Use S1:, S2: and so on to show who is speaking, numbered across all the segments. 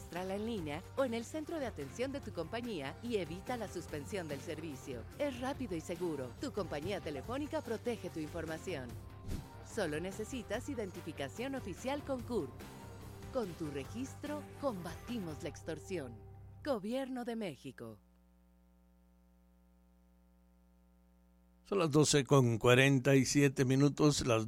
S1: regístrala en línea o en el centro de atención de tu compañía y evita la suspensión del servicio. Es rápido y seguro. Tu compañía telefónica protege tu información. Solo necesitas identificación oficial con CURP. Con tu registro, combatimos la extorsión. Gobierno de México.
S2: Son las 12:47, las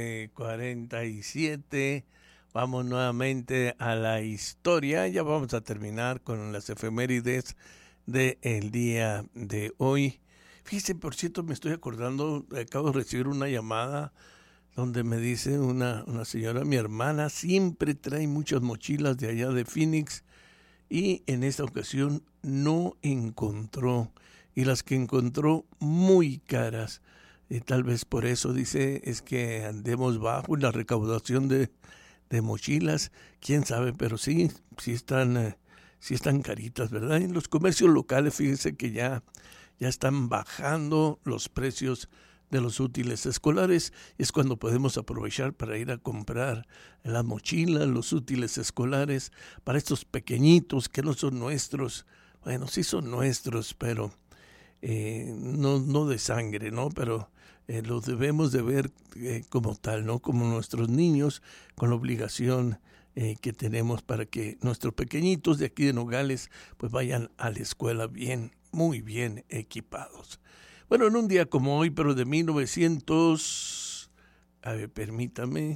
S2: 12:47. Vamos nuevamente a la historia. Ya vamos a terminar con las efemérides del día de hoy. Fíjese, por cierto, me estoy acordando, acabo de recibir una llamada donde me dice una señora, mi hermana siempre trae muchas mochilas de allá de Phoenix y en esta ocasión no encontró, y las que encontró muy caras. Tal vez por eso dice es que andemos bajo en la recaudación de mochilas, quién sabe, pero sí están caritas, ¿verdad? En los comercios locales, fíjense que ya están bajando los precios de los útiles escolares. Es cuando podemos aprovechar para ir a comprar la mochila, los útiles escolares para estos pequeñitos que no son nuestros. Bueno, sí son nuestros, pero no de sangre, ¿no? Pero los debemos de ver como tal, ¿no? Como nuestros niños, con la obligación que tenemos para que nuestros pequeñitos de aquí de Nogales pues vayan a la escuela bien, muy bien equipados. Bueno, en un día como hoy, pero de 1900, a ver, permítame.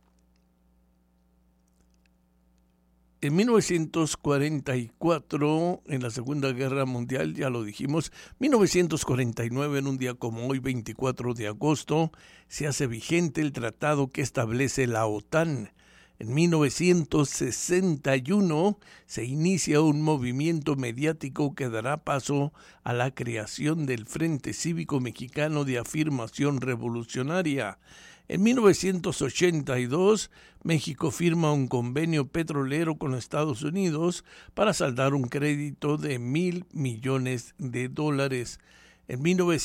S2: En 1944, en la Segunda Guerra Mundial, ya lo dijimos, 1949, en un día como hoy, 24 de agosto, se hace vigente el tratado que establece la OTAN. En 1961 se inicia un movimiento mediático que dará paso a la creación del Frente Cívico Mexicano de Afirmación Revolucionaria. En 1982, México firma un convenio petrolero con Estados Unidos para saldar un crédito de $1,000 millones. En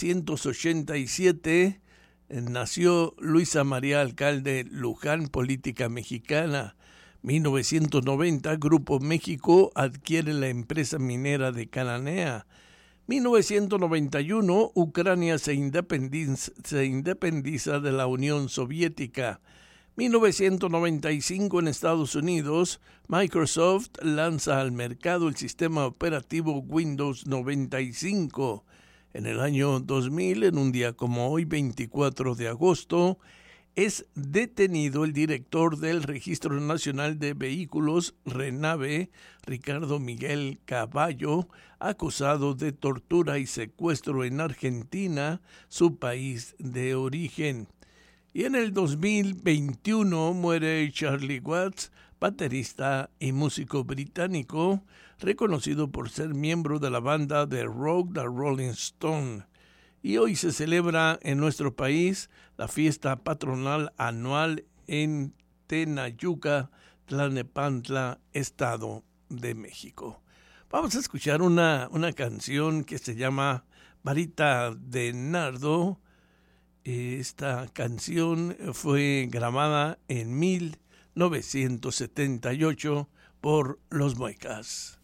S2: 1987 nació Luisa María Alcalde Luján, política mexicana. 1990, Grupo México adquiere la empresa minera de Cananea. 1991, Ucrania se independiza de la Unión Soviética. 1995, en Estados Unidos, Microsoft lanza al mercado el sistema operativo Windows 95. En el año 2000, en un día como hoy, 24 de agosto, es detenido el director del Registro Nacional de Vehículos, RENAVE, Ricardo Miguel Caballo, acusado de tortura y secuestro en Argentina, su país de origen. Y en el 2021 muere Charlie Watts, baterista y músico británico, reconocido por ser miembro de la banda de rock The Rolling Stone. Y hoy se celebra en nuestro país la fiesta patronal anual en Tenayuca, Tlalnepantla, Estado de México. Vamos a escuchar una canción que se llama Varita de Nardo. Esta canción fue grabada en 1978 por Los Muecas.